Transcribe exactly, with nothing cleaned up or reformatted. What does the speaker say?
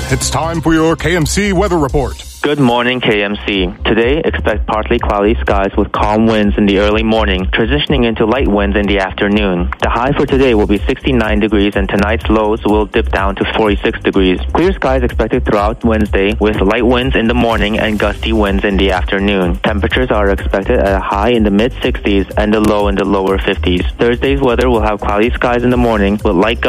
It's time for your K M C weather report. Good morning, K M C. Today, expect partly cloudy skies with calm winds in the early morning, transitioning into light winds in the afternoon. The high for today will be sixty-nine degrees and tonight's lows will dip down to forty-six degrees. Clear skies expected throughout Wednesday with light winds in the morning and gusty winds in the afternoon. Temperatures are expected at a high in the mid-sixties and a low in the lower fifties. Thursday's weather will have cloudy skies in the morning with light